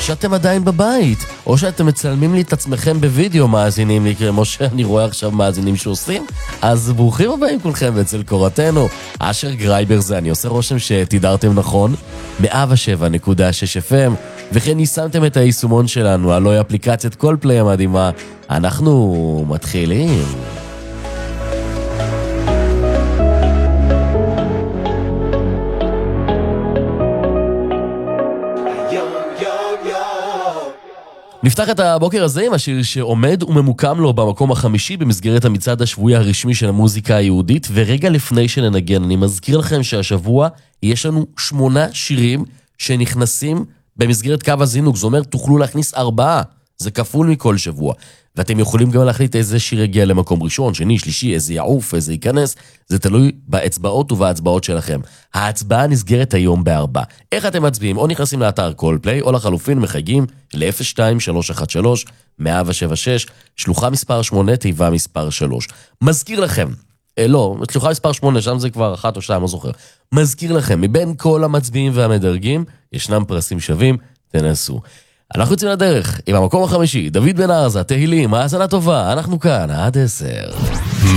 שאתם עדיין בבית, או שאתם מצלמים לי את עצמכם בווידאו מאזינים לי, כמו שאני רואה עכשיו מאזינים שעושים, אז ברוכים הבאים כולכם אצל קורתנו. אשר גרייבר זה, אני עושה רושם שתידרתם נכון, 107.6 FM, וכן ניסמתם את היישומון שלנו, הלוא אפליקציית כל פליי המדהימה. אנחנו מתחילים. נפתח את הבוקר הזה עם השיר שעומד וממוקם לו במקום החמישי במסגרת המצעד השבועי הרשמי של המוזיקה היהודית, ורגע לפני שננגן אני מזכיר לכם שהשבוע יש לנו 8 שירים שנכנסים במסגרת קו הזינוק, זאת אומרת תוכלו להכניס 4, זה כפול מכל שבוע, ואתם יכולים גם להחליט איזה שיר יגיע למקום ראשון, שני, שלישי, איזה יעוף, איזה ייכנס, זה תלוי באצבעות ובהצבעות שלכם. ההצבעה נסגרת היום ב4. איך אתם מצביעים? או נכנסים לאתר קולפליי, או לחלופין מחייגים ל-02-313-176, שלוחה מספר 8, תיבה מספר 3. מזכיר לכם, לא, שלוחה מספר 8, שם זה כבר 1 או 2, לא זוכר. מזכיר לכם, מבין כל המצביעים והמדרגים, ישנם פרסים שווים, תנסו. אנחנו יוצאים לדרך עם המקום החמישי, דוד בן ארזה, תהילים, האזנה טובה, אנחנו כאן עד 10.